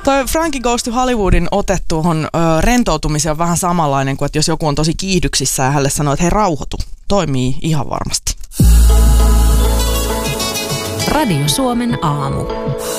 Toi Frankie Goes to Hollywoodin ote tuohon rentoutumiseen on vähän samanlainen kuin, että jos joku on tosi kiihdyksissä ja hänelle sanoo, että hei rauhoitu, toimii ihan varmasti. Radio Suomen aamu.